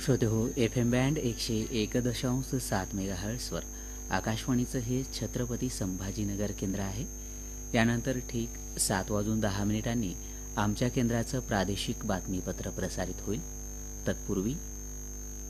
श्रोते हो, F M band 101.7 मेगाहर्ट्सवर आकाशवाणीचं हे छत्रपती संभाजीनगर केंद्र आहे. यानंतर ठीक 7:10 आमच्या केंद्राचं प्रादेशिक बातमीपत्र प्रसारित होईल. तत्पूर्वी